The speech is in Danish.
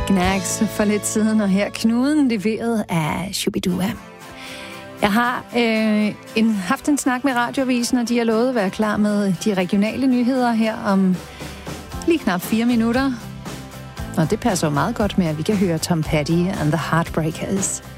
Knacks for lidt siden, og her Knuden leveret af Shubidua. Jeg har haft en snak med Radioavisen, og de har lovet at være klar med de regionale nyheder her om lige knap 4 minutter. Og det passer jo meget godt med, at vi kan høre Tom Petty and the Heartbreakers.